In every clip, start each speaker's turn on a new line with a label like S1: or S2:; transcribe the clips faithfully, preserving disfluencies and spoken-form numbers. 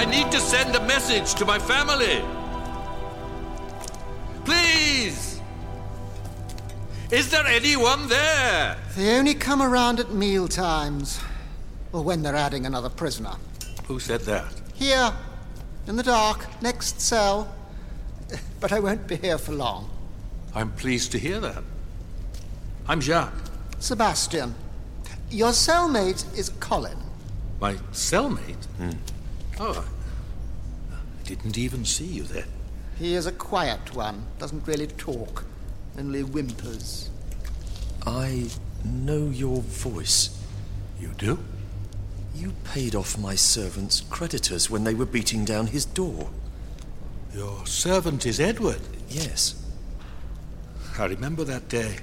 S1: I need to send a message to my family. Please! Is there anyone there?
S2: They only come around at meal times, or when they're adding another prisoner.
S1: Who said that?
S2: Here, in the dark, next cell. But I won't be here for long.
S1: I'm pleased to hear that. I'm Jacques.
S2: Sebastian. Your cellmate is Colin.
S1: My cellmate? Hmm. Oh, I didn't even see you there.
S2: He is a quiet one, doesn't really talk, only whimpers.
S3: I know your voice.
S1: You do?
S3: You paid off my servant's creditors when they were beating down his door.
S1: Your servant is Edward?
S3: Yes.
S1: I remember that day.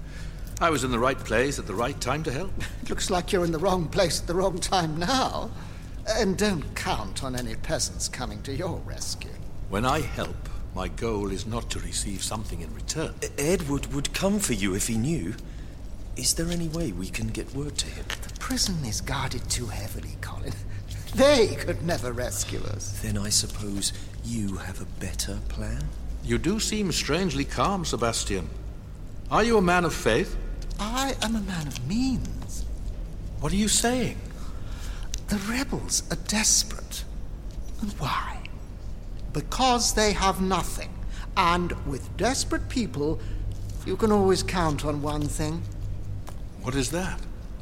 S1: I was in the right place at the right time to help.
S2: It looks like you're in the wrong place at the wrong time now. And don't count on any peasants coming to your rescue.
S1: When I help, my goal is not to receive something in return.
S3: Edward would come for you if he knew. Is there any way we can get word to him?
S2: The prison is guarded too heavily, Colin. They could never rescue us.
S3: Then I suppose you have a better plan?
S1: You do seem strangely calm, Sebastian. Are you a man of faith?
S2: I am a man of means.
S1: What are you saying?
S2: The rebels are desperate. And why? Because they have nothing. And with desperate people, you can always count on one thing.
S1: What is that?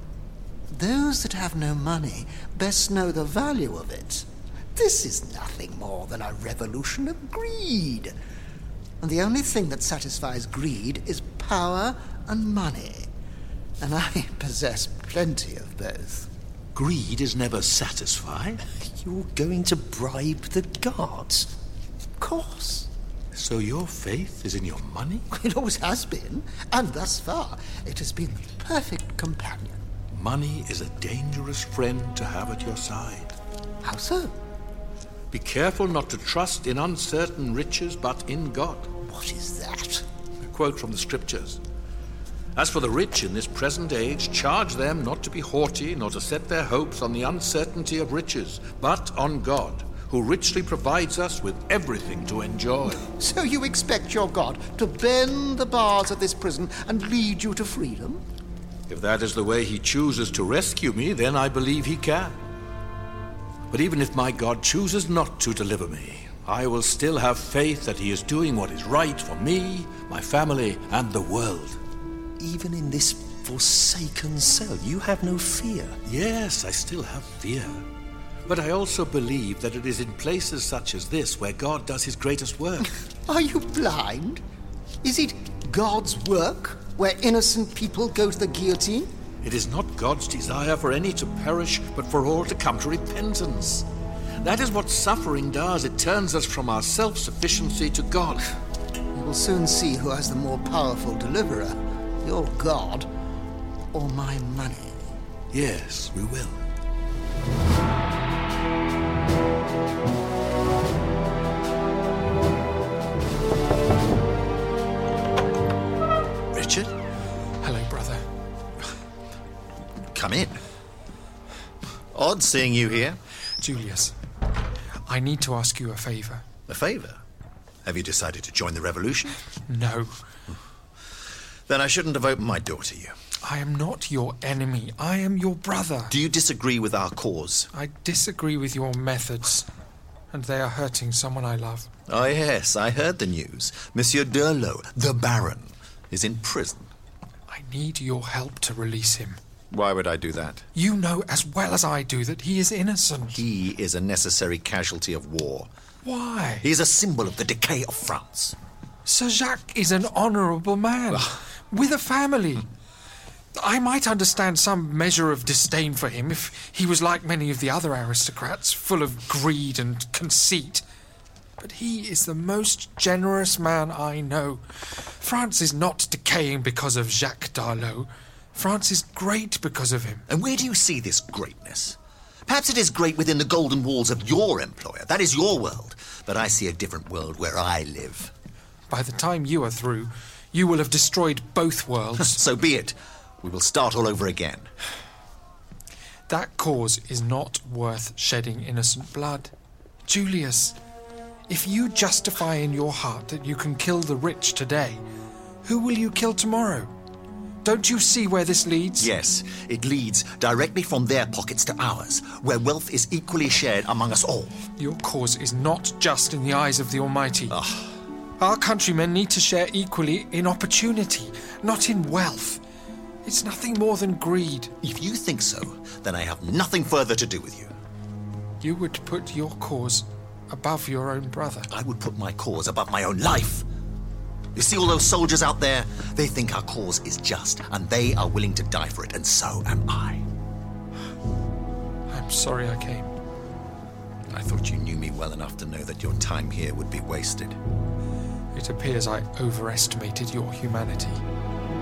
S2: Those that have no money best know the value of it. This is nothing more than a revolution of greed. And the only thing that satisfies greed is power and money. And I possess plenty of both.
S1: Greed is never satisfied.
S3: You're going to bribe the guards?
S2: Of course.
S1: So your faith is in your money?
S2: It always has been. And thus far, it has been the perfect companion.
S1: Money is a dangerous friend to have at your side.
S2: How so?
S1: Be careful not to trust in uncertain riches, but in God.
S2: What is that?
S1: A quote from the scriptures. As for the rich in this present age, charge them not to be haughty, nor to set their hopes on the uncertainty of riches, but on God, who richly provides us with everything to enjoy.
S2: So you expect your God to bend the bars of this prison and lead you to freedom?
S1: If that is the way he chooses to rescue me, then I believe he can. But even if my God chooses not to deliver me, I will still have faith that he is doing what is right for me, my family, and the world.
S3: Even in this forsaken cell, you have no fear.
S1: Yes, I still have fear. But I also believe that it is in places such as this where God does his greatest work.
S2: Are you blind? Is it God's work where innocent people go to the guillotine?
S1: It is not God's desire for any to perish, but for all to come to repentance. That is what suffering does. It turns us from our self-sufficiency to God.
S2: We will soon see who has the more powerful deliverer, your God or my money.
S1: Yes, we will.
S4: Richard?
S5: Hello, brother.
S4: Come in. Odd seeing you here.
S5: Julius, I need to ask you a favour.
S4: A favour? Have you decided to join the revolution?
S5: No.
S4: Then I shouldn't have opened my door to you.
S5: I am not your enemy. I am your brother.
S4: Do you disagree with our cause?
S5: I disagree with your methods, and they are hurting someone I love.
S4: Oh, yes, I heard the news. Monsieur Durlot, the Baron, is in prison.
S5: I need your help to release him.
S4: Why would I do that?
S5: You know as well as I do that he is innocent.
S4: He is a necessary casualty of war.
S5: Why?
S4: He is a symbol of the decay of France.
S5: Sir Jacques is an honourable man, with a family. I might understand some measure of disdain for him if he was like many of the other aristocrats, full of greed and conceit. But he is the most generous man I know. France is not decaying because of Jacques Darlot. France is great because of him.
S4: And where do you see this greatness? Perhaps it is great within the golden walls of your employer. That is your world. But I see a different world where I live.
S5: By the time you are through, you will have destroyed both worlds.
S4: So be it. We will start all over again.
S5: That cause is not worth shedding innocent blood. Julius, if you justify in your heart that you can kill the rich today, who will you kill tomorrow? Don't you see where this leads?
S4: Yes, it leads directly from their pockets to ours, where wealth is equally shared among us all.
S5: Your cause is not just in the eyes of the Almighty.
S4: Ugh.
S5: Our countrymen need to share equally in opportunity, not in wealth. It's nothing more than greed.
S4: If you think so, then I have nothing further to do with you.
S5: You would put your cause above your own brother.
S4: I would put my cause above my own life. You see all those soldiers out there? They think our cause is just, and they are willing to die for it, and so am I.
S5: I'm sorry I came.
S4: I thought you knew me well enough to know that your time here would be wasted.
S5: It appears I overestimated your humanity.